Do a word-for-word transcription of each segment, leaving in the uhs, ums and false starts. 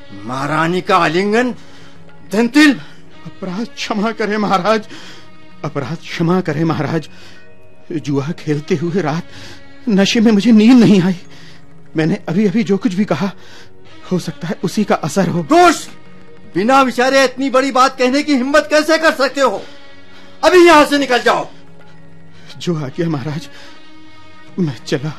महारानी का आलिंगन। दंतिल, अपराध क्षमा करें महाराज, अपराध क्षमा करें महाराज। जुआ खेलते हुए रात नशे में मुझे नींद नहीं आई। मैंने अभी अभी जो कुछ भी कहा, हो सकता है उसी का असर हो। दोष! बिना विचारे इतनी बड़ी बात कहने की हिम्मत कैसे कर सकते हो? अभी यहाँ से निकल जाओ। जो आ गया महाराज, मैं चला।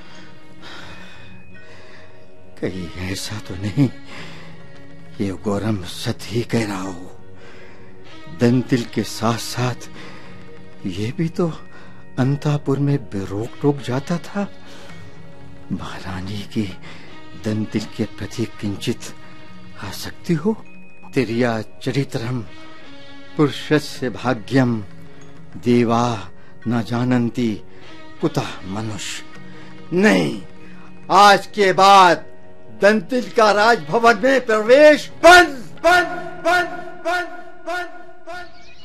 कहीं ऐसा तो नहीं ये गौरम सच ही कह रहा हो? दंतिल के साथ साथ ये भी तो अंतापुर में बेरोक टोक जाता था। महारानी की दंतिल के प्रति किंचित आसक्ति हो। तिर्या चरित्रम पुरुषस्य भाग्यम देवा न जानन्ति कुतः मनुष्य। नहीं, आज के बाद दंतिल का राजभवन में प्रवेश बंद बंद बंद बंद बंद बंद।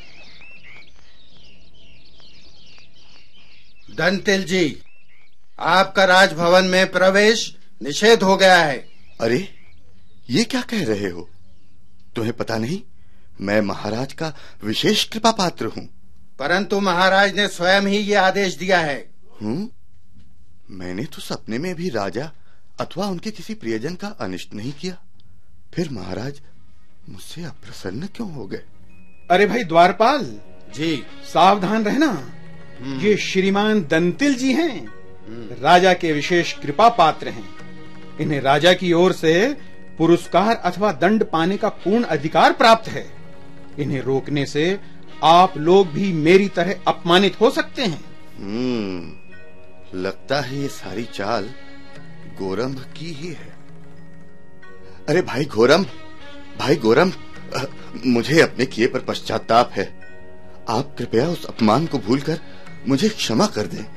दंतिल जी, आपका राजभवन में प्रवेश निषेध हो गया है। अरे, ये क्या कह रहे हो? तुम्हें पता नहीं मैं महाराज का विशेष कृपा पात्र हूँ। परंतु महाराज ने स्वयं ही ये आदेश दिया है। हूँ? मैंने तो सपने में भी राजा अथवा उनके किसी प्रियजन का अनिष्ट नहीं किया। फिर महाराज मुझसे अप्रसन्न क्यों हो गए? अरे भाई द्वारपाल जी, सावधान रहना। ये श्रीमान दंतिल जी हैं, राजा के विशेष कृपा पात्र हैं। इन्हें राजा की ओर से पुरस्कार अथवा दंड पाने का पूर्ण अधिकार प्राप्त है। इन्हें रोकने से आप लोग भी मेरी तरह अपमानित हो सकते हैं। हम्म, लगता है ये सारी चाल गोरम्भ की ही है। अरे भाई गोरम, भाई गोरम, मुझे अपने किए पर पश्चाताप है। आप कृपया उस अपमान को भूलकर मुझे क्षमा कर दें।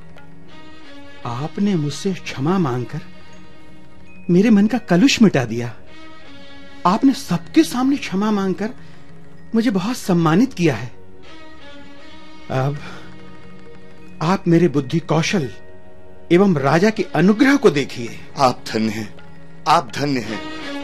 आपने मुझसे क्षमा मांगकर मेरे मन का कलुष मिटा दिया। आपने सबके सामने क्षमा मांगकर मुझे बहुत सम्मानित किया है। अब आप मेरे बुद्धि कौशल एवं राजा के अनुग्रह को देखिए। आप धन्य हैं, आप धन्य हैं।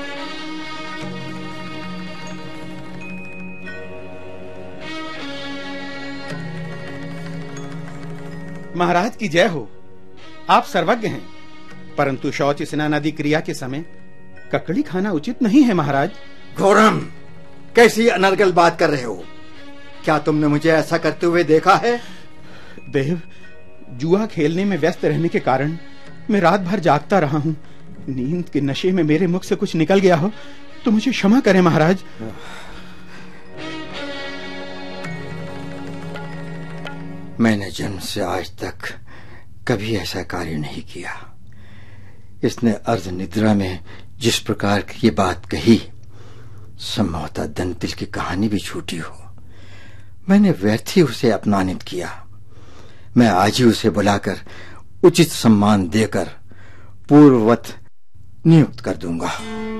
महाराज की जय हो। आप सर्वज्ञ हैं, परंतु शौच स्नान आदि क्रिया के समय ककड़ी खाना उचित नहीं है महाराज। गौरम, कैसी अनर्गल बात कर रहे हो? क्या तुमने मुझे ऐसा करते हुए देखा है? देव, जुआ खेलने में व्यस्त रहने के कारण मैं रात भर जागता रहा हूँ। नींद के नशे में मेरे मुख से कुछ निकल गया हो तो मुझे क्षमा करें महाराज। मैंने जन्म से आज तक कभी ऐसा कार्य नहीं किया। इसने अर्ध निद्रा में जिस प्रकार की ये बात कही, संभवतः दंतिल की कहानी भी झूठी हो। मैंने व्यर्थ ही उसे अपमानित किया। मैं आज ही उसे बुलाकर उचित सम्मान देकर पूर्ववत नियुक्त कर दूंगा।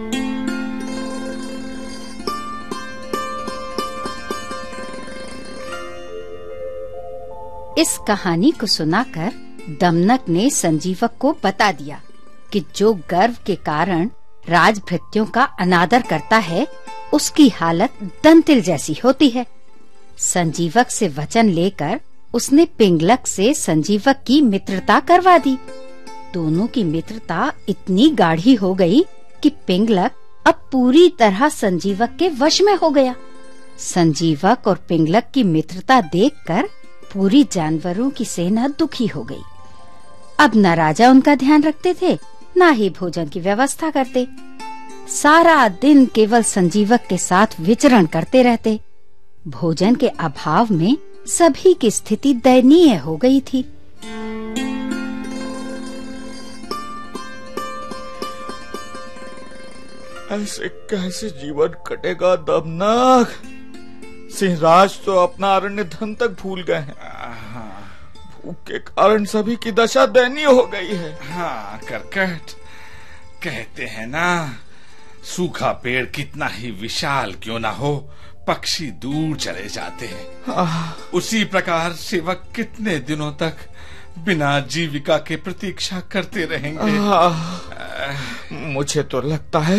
इस कहानी को सुनाकर दमनक ने संजीवक को बता दिया कि जो गर्व के कारण राजभृत्यों का अनादर करता है, उसकी हालत दंतिल जैसी होती है। संजीवक से वचन लेकर उसने पिंगलक से संजीवक की मित्रता करवा दी। दोनों की मित्रता इतनी गाढ़ी हो गई कि पिंगलक अब पूरी तरह संजीवक के वश में हो गया। संजीवक और पिंगलक की मित्रता देखकर पूरी जानवरों की सेना दुखी हो गई। अब न राजा उनका ध्यान रखते थे, न ही भोजन की व्यवस्था करते। सारा दिन केवल संजीवक के साथ विचरण करते रहते। भोजन के अभाव में सभी की स्थिति दयनीय हो गई थी। ऐसे कैसे जीवन कटेगा दमनक? सिंहराज तो अपना अरण्य धन तक भूल गए हैं। भूख के कारण सभी की दशा दयनीय हो गई है। हाँ करकट, कहते हैं ना, सूखा पेड़ कितना ही विशाल क्यों ना हो, पक्षी दूर चले जाते हैं। उसी प्रकार सेवक कितने दिनों तक बिना जीविका के प्रतीक्षा करते रहेंगे। मुझे तो लगता है